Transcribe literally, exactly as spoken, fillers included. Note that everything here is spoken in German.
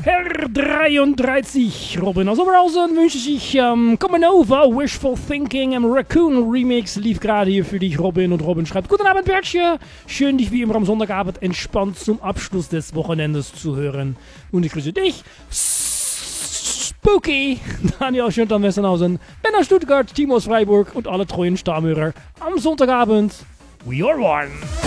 Per dreiunddreißig, Robin. Also draußen wünsche ich ähm, Come Over, Wishful Thinking im Raccoon Remix lief gerade hier für dich, Robin. Und Robin schreibt, guten Abend, Bertje. Schön, dich wie immer am Sonntagabend entspannt zum Abschluss des Wochenendes zu hören. Und ich grüße dich, Spooky, Daniel Schöntan-Wessenhausen, Ben aus Stuttgart, Timo aus Freiburg und alle treuen Stammhörer am Sonntagabend. We are one.